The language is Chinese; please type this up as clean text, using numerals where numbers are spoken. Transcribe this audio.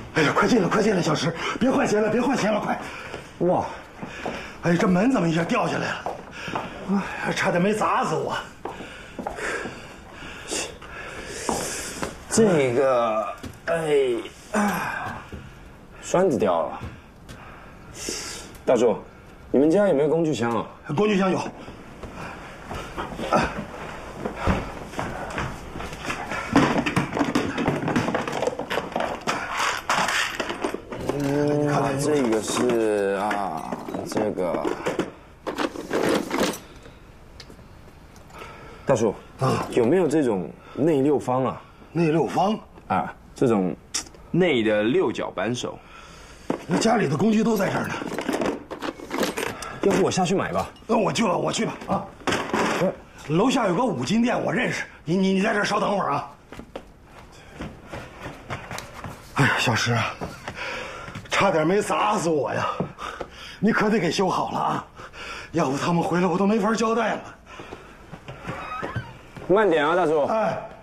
哎呀，快进来，快进来，小石，别换鞋了，别换鞋了，快！哇，哎，这门怎么一下掉下来了？哎，差点没砸死我。 这个，栓子掉了。大叔，你们家有没有工具箱啊？ 工具箱有。 你看这个是啊，这个。大叔啊，有没有这种内六方啊？ 内六方啊，这种内的六角扳手。 那家里的工具都在这儿呢。 要不我下去买吧？ 那我去吧，我去吧啊！楼下有个五金店，我认识。你在这儿稍等会儿啊。哎呀，小石啊，差点没砸死我呀！你可得给修好了啊，要不他们回来我都没法交代了。 慢点啊，大叔。 哎。